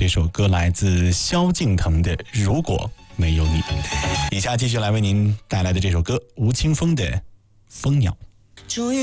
这首歌来自萧敬腾的《如果没有你》。以下继续来为您带来的这首歌，吴青峰的《蜂鸟》。 终于